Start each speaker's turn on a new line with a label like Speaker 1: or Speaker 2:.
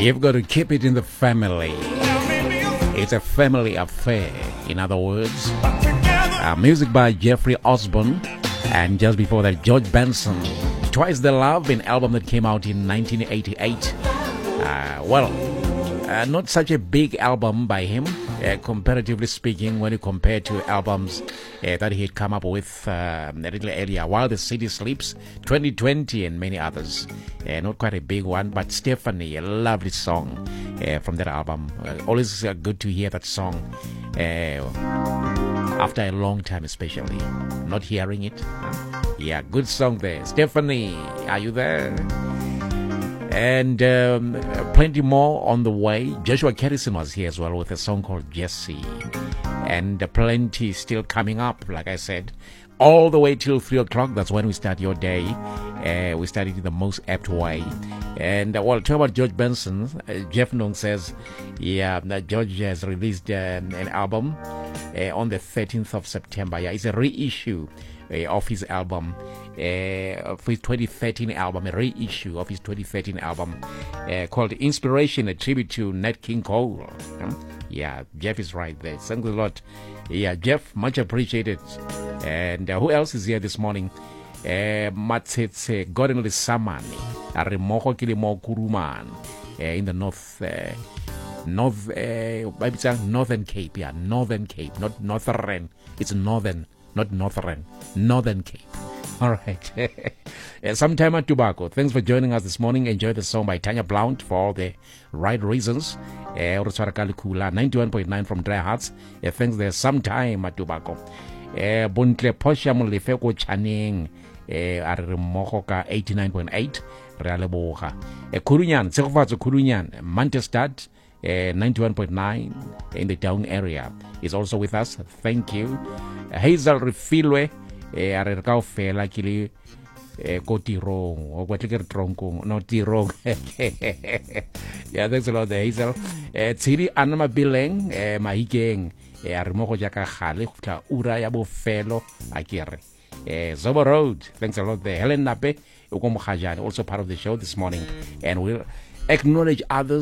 Speaker 1: You've got to keep it in the family. It's a family affair, in other words. Music by Jeffrey Osborne, and just before that, George Benson. Twice the Love, an album that came out in 1988. Not such a big album by him, comparatively speaking, when you compare to albums that he had come up with a little earlier, While the City Sleeps, 2020, and many others. Not quite a big one, but Stephanie, a lovely song from that album. Always good to hear that song after a long time, especially. Not hearing it. Yeah, good song there. Stephanie, are you there? And plenty more on the way. Joshua Kerrison was here as well with a song called Jesse. And plenty still coming up, like I said, all the way till 3 o'clock. That's when we start your day. We start it in the most apt way. And talk about George Benson. Jeff Nung says, that George has released an album on the 13th of September. Yeah, it's a reissue of his album, of his 2013 album, a reissue of his 2013 album called Inspiration, a tribute to Nat King Cole. Yeah, Jeff is right there. Thanks a lot. Yeah, Jeff, much appreciated. And who else is here this morning? Matsetse Gordon Lisamani, Arimoho Kilimo Kuruman, in the Northern Cape. Yeah, Northern Cape, not Northern. It's Northern, not Northern. Northern Cape. All right. Sometime at Tobacco. Thanks for joining us this morning. Enjoy the song by Tanya Blount for all the right reasons. 91.9 from Dry Hearts. Thanks there. Sometime at Tobacco. Bontle Posha Mulefeko Channing. Arimohoka 89.8. Realeboha. Kurunyan. Sekofatso Kurunyan. Mantestad. 91.9 in the town area is also with us. Thank you. Hazel Refilwe. Arekao fela kili kotirong o kwatleke tronkong no tirong. Yeah, thanks a lot, Hazel. Tsiri anama bileng mahikeng arimogo jaka khale khutla ura ya bofelo akere. Zobo Road, thanks a lot there. Helen Nape uko Mkhajane, also part of the show this morning, and we'll acknowledge others